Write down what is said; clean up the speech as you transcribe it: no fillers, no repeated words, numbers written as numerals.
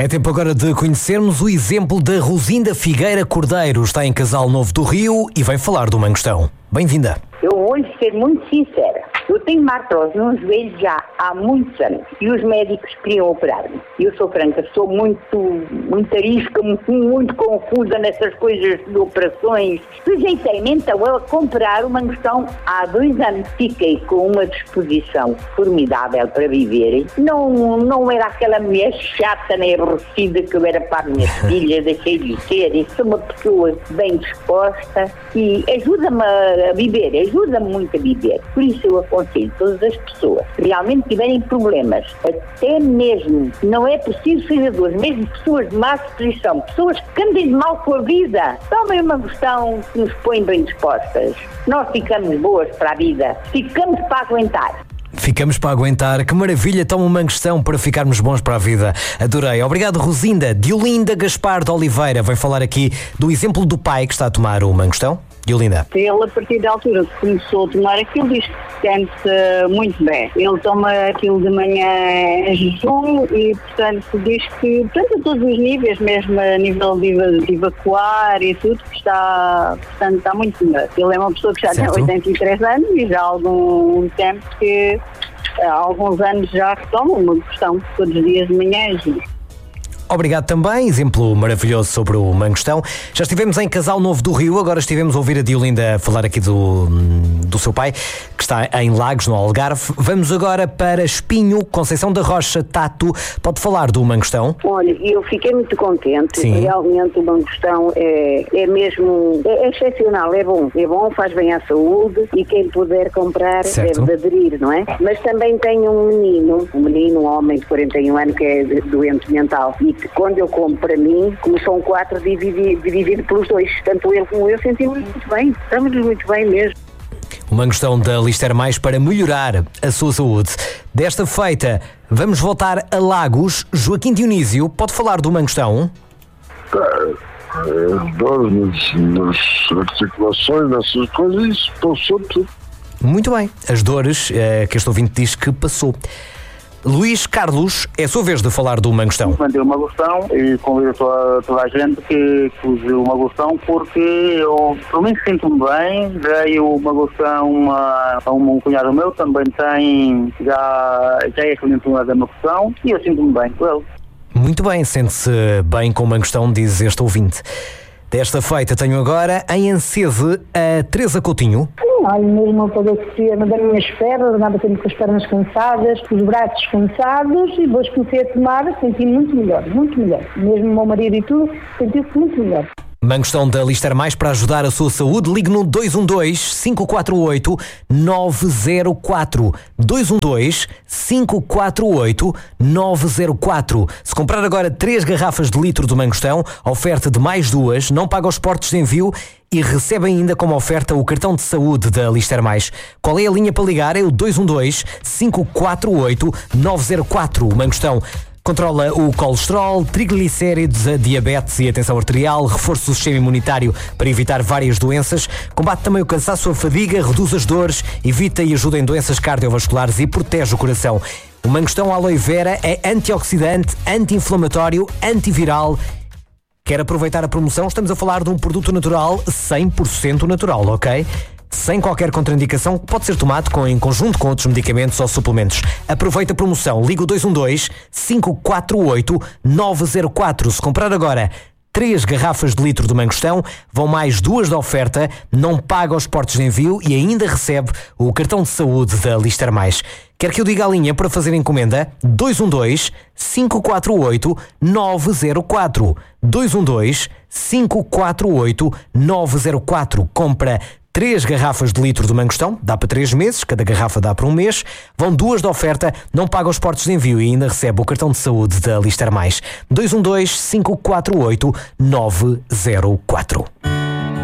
É tempo agora de conhecermos o exemplo da Rosinda Figueira Cordeiro. Está em Casal Novo do Rio e vem falar do Mangostão. Bem-vinda. Eu vou ser muito sincera. Eu tenho uma artrose nos joelhos já há muitos anos e os médicos queriam operar-me. Eu sou franca, sou muito arisca, muito confusa nessas coisas de operações. Sujeitei-me então a comprar o Mangostão há 2 anos. Fiquei com uma disposição formidável para viver. Não era aquela mulher chata nem aborrecida que eu era para a minha filha, deixei de ser. Eu sou uma pessoa bem disposta e ajuda-me a viver, ajuda-me muito a viver. Por isso eu aconselho todas as pessoas que realmente tiverem problemas, até mesmo, não é preciso ser duas, mesmo pessoas de má disposição, pessoas que andem de mal com a vida, tomem uma questão que nos põe bem dispostas. Nós ficamos boas para a vida, ficamos para aguentar. Ficamos para aguentar. Que maravilha, toma um Mangostão para ficarmos bons para a vida. Adorei. Obrigado, Rosinda. Diolinda Gaspar de Oliveira vem falar aqui do exemplo do pai que está a tomar o Mangostão. Diolinda. Ele, a partir da altura que começou a tomar aquilo, diz que se sente muito bem. Ele toma aquilo de manhã em jejum e, portanto, diz que, a todos os níveis, mesmo a nível de evacuar e tudo, que está muito melhor. Ele é uma pessoa que já tem 83 anos e já há algum tempo que, há alguns anos já que toma uma questão todos os dias de manhã em jejum. Obrigado também, exemplo maravilhoso sobre o Mangostão. Já estivemos em Casal Novo do Rio, agora estivemos a ouvir a Diolinda falar aqui do seu pai, que está em Lagos, no Algarve. Vamos agora para Espinho, Conceição da Rocha, Tato. Pode falar do Mangostão? Olha, eu fiquei muito contente. Sim. Realmente o Mangostão é mesmo excepcional, é bom, faz bem à saúde e quem puder comprar certo. deve aderir, não é? Mas também tenho um homem de 41 anos que é doente mental e que quando eu compro para mim, como são 4, dividido pelos 2, tanto ele como eu sentimos muito bem, estamos muito bem mesmo. O Mangostão da Lister Mais para melhorar a sua saúde. Desta feita, vamos voltar a Lagos. Joaquim Dionísio, pode falar do Mangostão? Dores nas articulações, nessas coisas, isso passou tudo. Muito bem. As dores que este ouvinte diz que passou. Luís Carlos, é a sua vez de falar do Mangostão. Mandei o Mangostão e convido toda a gente que use o Mangostão porque eu, pelo menos, sinto-me bem. Dei o Mangostão a um cunhado meu, também tem, já é cliente da Mangostão e eu sinto-me bem com ele. Muito bem, sente-se bem com o Mangostão, diz este ouvinte. Desta feita tenho agora em Ancede a Teresa Coutinho. Olha, mesmo para das minhas pernas, andava sempre com as pernas cansadas, os braços cansados e depois comecei a tomar, senti muito melhor. Mesmo o meu marido e tudo, senti-se muito melhor. Mangostão da Lister Mais para ajudar a sua saúde. Ligue no 212-548-904. 212-548-904. Se comprar agora 3 garrafas de litro do Mangostão, oferta de mais 2, não paga os portos de envio e recebe ainda como oferta o cartão de saúde da Lister Mais. Qual é a linha para ligar? É o 212-548-904. O Mangostão controla o colesterol, triglicéridos, a diabetes e a tensão arterial, reforça o sistema imunitário para evitar várias doenças, combate também o cansaço, a fadiga, reduz as dores, evita e ajuda em doenças cardiovasculares e protege o coração. O Mangostão Aloe Vera é antioxidante, anti-inflamatório, antiviral. Quer aproveitar a promoção? Estamos a falar de um produto natural, 100% natural, ok? Sem qualquer contraindicação, pode ser tomado em conjunto com outros medicamentos ou suplementos. Aproveita a promoção, liga o 212-548-904. Se comprar agora 3 garrafas de litro do Mangostão, vão mais 2 de oferta, não paga os portos de envio e ainda recebe o cartão de saúde da Lister Mais. Quer que eu diga a linha para fazer encomenda? 212-548-904. 212-548-904. Compra 3 garrafas de litro do Mangostão, dá para 3 meses, cada garrafa dá para 1 mês, vão 2 de oferta, não paga os portos de envio e ainda recebe o cartão de saúde da Lister Mais. 212-548-904.